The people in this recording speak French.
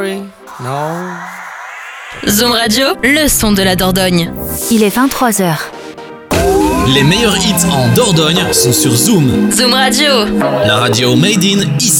Non. Zoom Radio, le son de la Dordogne. Il est 23h. Les meilleurs hits en Dordogne sont sur Zoom. Zoom Radio. La radio made in ici.